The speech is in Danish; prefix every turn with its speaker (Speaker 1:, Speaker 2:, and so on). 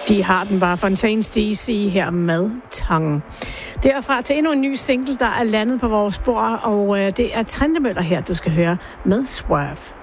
Speaker 1: De har den bare. Fontaines DC her med Tongue. Derfra til endnu en ny single, der er landet på vores bord, og det er Trentemøller her, du skal høre med Swerve.